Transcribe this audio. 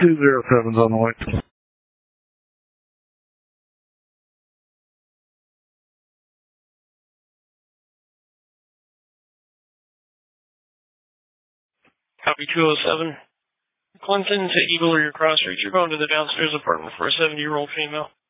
207's on the way. Copy 207. Clinton to Eagle or your cross street. You're going to the downstairs apartment for a 70-year-old female.